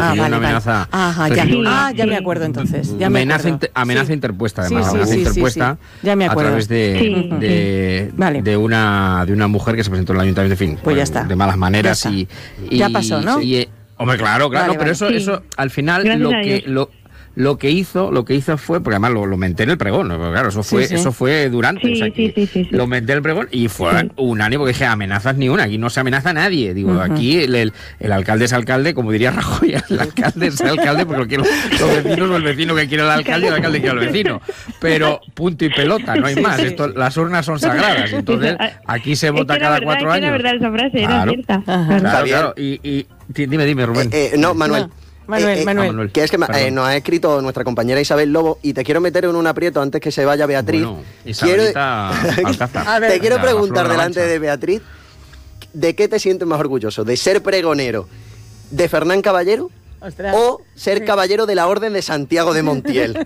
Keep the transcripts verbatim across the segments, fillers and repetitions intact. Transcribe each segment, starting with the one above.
ah, vale, una amenaza. Vale. Ajá, ya, una, ah, ya me acuerdo entonces. Ya amenaza, me inter, amenaza sí. interpuesta, además. Sí, sí, amenaza sí, interpuesta sí, sí. Ya me acuerdo. a través de, sí. de, vale. de, una, de una mujer que se presentó en el ayuntamiento, en fin. Pues bueno, ya está. De malas maneras. Y, y, ya pasó, ¿no? Y, y, hombre, claro, claro, vale, pero vale. eso, Sí. eso al final Gracias lo a que. Dios. Lo, Lo que hizo, lo que hizo fue, porque además lo, lo menté en el pregón, ¿no? Claro, eso fue, sí, sí. eso fue durante, Sí, o sea, sí, sí, sí, sí. lo menté en el pregón y fue Sí. unánime, porque dije, amenazas ni una, aquí no se amenaza a nadie. Digo, Uh-huh. aquí el, el, el alcalde es alcalde, como diría Rajoy, el alcalde es alcalde, porque los, los vecinos o el vecino que quiere al alcalde y el alcalde que quiere al vecino. Pero punto y pelota, no hay Sí, más. sí. Esto, las urnas son sagradas, entonces aquí se vota es que cada verdad, cuatro es que años. era verdad esa frase, Claro. era cierta. Ajá. Claro, claro. Y, y dime, dime, Rubén. Eh, eh, no, Manuel. No. Manuel, Eh, eh, Manuel. Ah, Manuel. Que es que eh, nos ha escrito nuestra compañera Isabel Lobo y te quiero meter en un aprieto antes que se vaya Beatriz. Bueno, Isabelita Alcázar. A ver. Te quiero La flor preguntar de la delante mancha. de Beatriz, ¿de qué te sientes más orgulloso? ¿De ser pregonero de Fernán Caballero Ostras. o ser caballero de la Orden de Santiago de Montiel?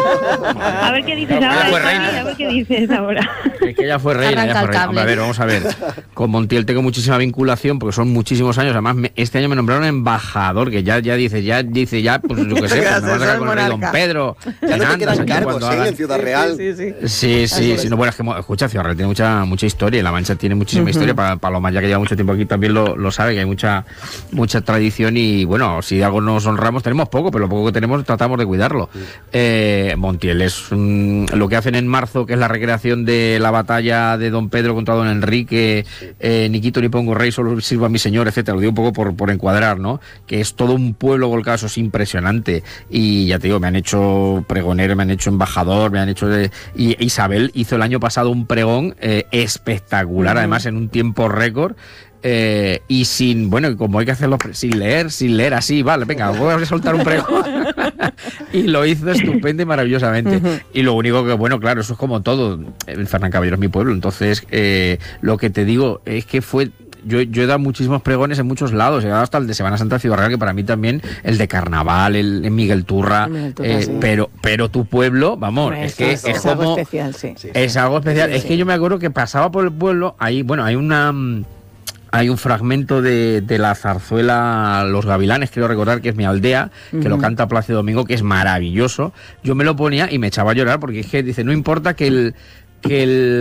A ver qué dices Ella ahora, fue Javi, reina. a ver qué dices ahora. Es que ella fue reina, ella Arranca fue el reina. cable. Hombre, a ver, vamos a ver. Con Montiel tengo muchísima vinculación porque son muchísimos años. Además, me, este año me nombraron embajador, que ya, ya dice, ya dice, ya, pues yo qué sé, pues me vas a sacar con el rey Don monarca. Pedro. Ya no en te Andas, quedan aquí cargos, cuando ¿eh? hagan- En Ciudad Real. Sí, sí, sí. Sí, sí, Así sí. es. No, bueno, es que, mo- escucha, Ciudad Real tiene mucha mucha historia. La Mancha tiene muchísima Ujú. historia. Para Paloma, ya que lleva mucho tiempo aquí, también lo, lo sabe, que hay mucha mucha tradición. Y bueno, si de algo nos honramos, tenemos poco, pero lo poco que tenemos tratamos de cuidarlo. Eh, Montiel es mm, lo que hacen en marzo, que es la recreación de la batalla de Don Pedro contra Don Enrique, eh, ni quito ni pongo rey, solo sirva mi señor, etcétera. Lo digo un poco por, por encuadrar, ¿no? Que es todo un pueblo volcado, eso es impresionante. Y ya te digo, me han hecho pregonero, me han hecho embajador, me han hecho de... Y Isabel hizo el año pasado un pregón eh, espectacular, uh-huh. además en un tiempo récord. Eh, y sin, bueno, como hay que hacerlo sin leer, sin leer así, vale, venga, voy a soltar un pregón. Y lo hizo estupendo y maravillosamente. Uh-huh. Y lo único que, bueno, claro, eso es como todo. El Fernán Caballero es mi pueblo, entonces eh, lo que te digo es que fue... Yo, yo he dado muchísimos pregones en muchos lados, he dado hasta el de Semana Santa de Ciudad Real, que para mí también, el de Carnaval, el de Miguel Turra, Miguel Turra, eh, sí. pero pero tu pueblo, vamos, Pues es que es, es, es como... algo especial, sí. Sí. Es algo especial, Sí, es sí. que yo me acuerdo que pasaba por el pueblo, ahí, bueno, hay una... Hay un fragmento de, de la zarzuela Los Gavilanes, quiero recordar, que es mi aldea, que Uh-huh. lo canta Plácido Domingo, que es maravilloso. Yo me lo ponía y me echaba a llorar porque es que dice, no importa que el... que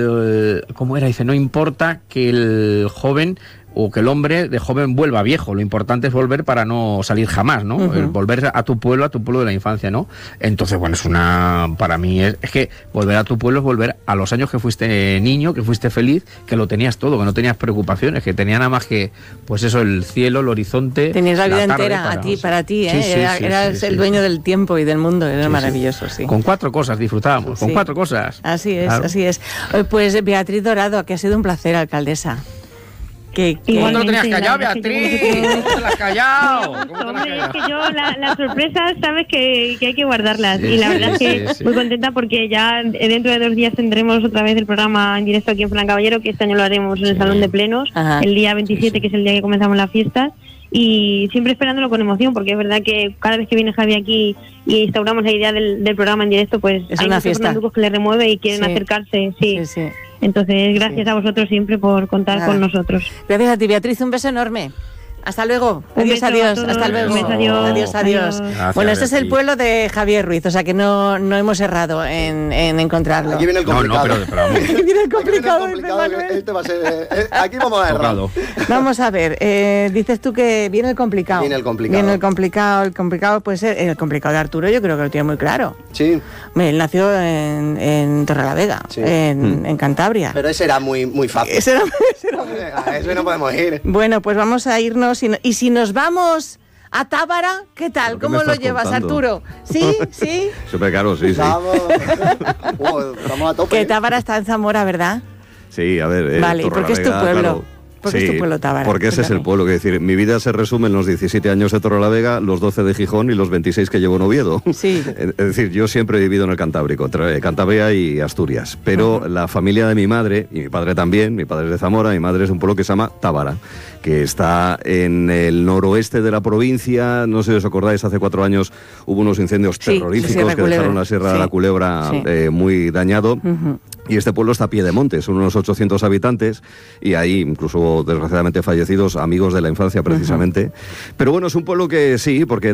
el ¿cómo era? Dice, no importa que el joven o que el hombre de joven vuelva viejo, lo importante es volver para no salir jamás, ¿no? Uh-huh. El volver a tu pueblo, a tu pueblo de la infancia, ¿no? Entonces, bueno, es una, para mí es, es que volver a tu pueblo es volver a los años que fuiste niño, que fuiste feliz, que lo tenías todo, que no tenías preocupaciones, que tenía nada más que, pues eso, el cielo, el horizonte. Tenías la vida tarde entera para- a ti, para ti, ¿eh? Sí, sí, Era- sí, eras sí, el sí, dueño sí. del tiempo y del mundo, era Sí, sí. maravilloso, sí. Con cuatro cosas disfrutábamos, con Sí. cuatro cosas. Así es, Claro. así es. Eh, Pues Beatriz Dorado, que ha sido un placer, alcaldesa. Que, que- ¿Cómo te lo tenías Igualmente, callado, la verdad es que Beatriz? yo- ¿Cómo te lo has callado? ¿Cómo te lo has Hombre, es callado? que yo la- las sorpresas sabes que, que hay que guardarlas Sí, y la sí, verdad es que sí, sí. muy contenta porque ya dentro de dos días tendremos otra vez el programa en directo aquí en Fernán Caballero, que este año lo haremos en el Sí. Salón de Plenos, Ajá. el día veintisiete, Sí, sí. que es el día que comenzamos las fiestas, y siempre esperándolo con emoción, porque es verdad que cada vez que viene Javi aquí y instauramos la idea del, del programa en directo, pues Es hay una muchos fiesta. fernanducos que le remueve y quieren Sí. acercarse, sí. sí, sí. Entonces, gracias Sí. a vosotros siempre por contar Nada. con nosotros. Gracias a ti, Beatriz, un beso enorme. Hasta luego. Un Adiós, beso a adiós. todos. Hasta luego. Un beso, adiós. Adiós, adiós. Adiós. Gracias, Bueno, este es el Beatriz. pueblo de Javier Ruiz, o sea que no, no hemos errado en, en encontrarlo. Aquí viene el No, no, complicado. pero, pero vamos. Aquí viene el Aquí viene el complicado, dice complicado, Manuel. este va a ser, eh, eh, aquí vamos a errar. Tocado. Vamos a ver, eh, dices tú que viene el complicado. Viene el complicado. Viene el complicado, el complicado puede ser, el complicado de Arturo yo creo que lo tiene muy claro. Sí, Hombre, él nació en, en Torrelavega, Sí. en, en Cantabria. pero ese era muy, muy fácil. Ese era- ese era muy- A eso no podemos ir. Bueno, pues vamos a irnos y, no- y si nos vamos a Tábara, ¿qué tal? ¿Pero qué ¿Cómo me lo estás llevas, contando? Arturo? ¿Sí? ¿Sí? Súper caro, sí, sí. Vamos. Wow, estamos a tope. Que Tábara está en Zamora, ¿verdad? Sí, a ver. eh, Vale, ¿y por qué es tu Torrelavega, pueblo? claro. ¿Por qué es tu pueblo, Tábara? Porque ese es el Cuéntame. pueblo, que decir, mi vida se resume en los diecisiete años de Torrelavega, los doce de Gijón y los veintiséis que llevo en Oviedo. Sí. Es decir, yo siempre he vivido en el Cantábrico, entre Cantabria y Asturias, pero Ujú. la familia de mi madre, y mi padre también, mi padre es de Zamora, mi madre es de un pueblo que se llama Tábara, que está en el noroeste de la provincia. No sé si os acordáis, hace cuatro años hubo unos incendios Sí, terroríficos Sierra que Culebra. dejaron la Sierra de Sí. la Culebra Sí. eh, muy dañado. Ujú. Y este pueblo está a pie de monte, son unos ochocientos habitantes y hay incluso desgraciadamente fallecidos, amigos de la infancia precisamente. Pero bueno, es un pueblo que sí, porque